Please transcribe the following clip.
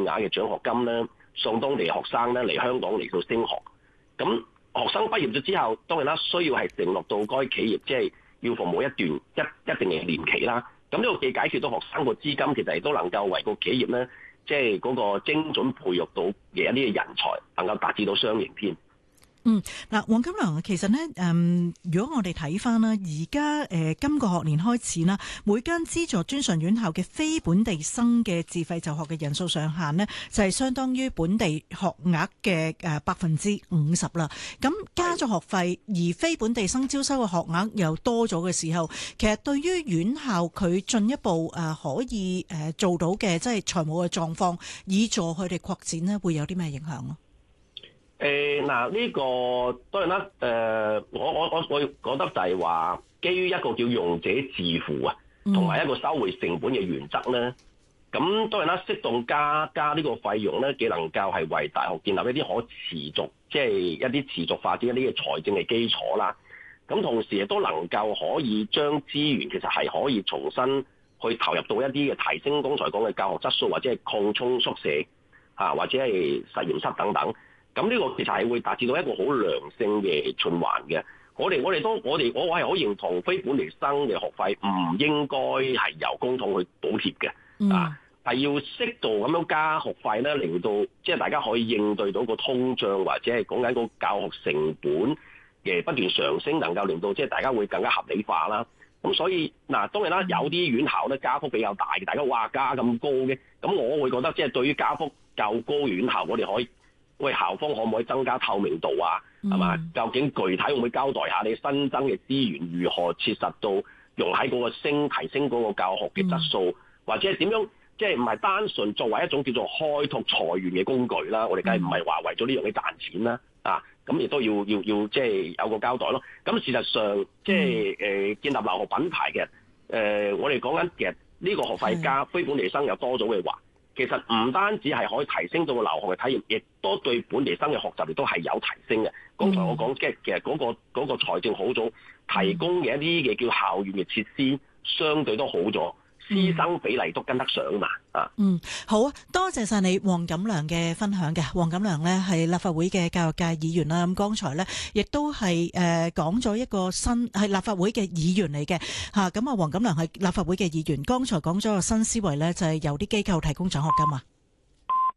額嘅獎學金咧，送當地學生咧嚟香港嚟到升學。咁學生畢業咗之後，當然啦，需要係承諾到該企業即係要服務一段一定嘅年期啦。咁呢個既解決到學生個資金，其實亦都能夠為個企業咧，即係嗰個精準培育到嘅一啲嘅人才，能夠達至到雙贏添。 嗱，黃錦良其實呢，如果我哋睇翻啦，而家今個學年開始啦，每間資助專上院校嘅非本地生嘅自費就學嘅人數上限呢，就係相當於本地學額嘅50%啦。咁加咗學費，而非本地生招收嘅學額又多咗嘅時候，其實對於院校佢進一步可以做到嘅即係財務嘅狀況，以助佢哋擴展呢，會有啲咩影響咯？ 呢個當然啦，我覺得就係話，基於一個叫用者自負啊，同埋一個收回成本嘅原則咧，咁當然啦，適當加呢個費用咧，既能夠係為大學建立一啲可持續，即係一啲持續發展一啲嘅財政嘅基礎啦。咁同時亦都能夠可以將資源其實係可以重新去投入到一啲嘅提升剛才講嘅教學質素，或者係擴充宿舍或者係實驗室等等。咁呢個其實係會達至到一個好良性嘅循環嘅。我係好認同非本地生嘅學費唔應該係由公帑去補貼嘅，係要適度咁樣加學費咧，令到即係大家可以應對到個通脹，或者係講緊個教學成本嘅不斷上升，能夠令到即係大家會更加合理化啦。咁所以當然啦，有啲院校咧加幅比較大嘅，大家話加咁高嘅，咁我會覺得即係對於加幅較高嘅院校，我哋可以校方可唔可以增加透明度啊？係嘛？究竟具體會唔會交代下你新增嘅資源如何切實到用喺嗰個提升嗰個教學嘅質素，或者係點樣？即係唔係單純作為一種叫做開拓財源嘅工具啦？我哋梗係唔係話為咗呢樣嘢賺錢啦？咁亦都要即係有個交代咯。咁事實上，即係建立留學品牌嘅我哋講緊其實呢個學費加非本地生又多咗嘅話，其實唔單止係可以提升到個留學嘅體驗，亦都對本地生嘅學習亦都係有提升嘅。剛才我講嘅其實嗰個財政好咗，提供嘅一啲嘅叫校園嘅設施，相對都好咗，師生比例都跟得上嘛。 好啊，多謝晒你黃錦良嘅分享嘅。黃錦良呢係立法會嘅教育界議員啦。咁剛才呢亦都係講咗一個新係立法會嘅議員嚟嘅嚇。咁黃錦良係立法會嘅議員，剛才講咗個新思維呢，就係由啲機構提供獎學金啊。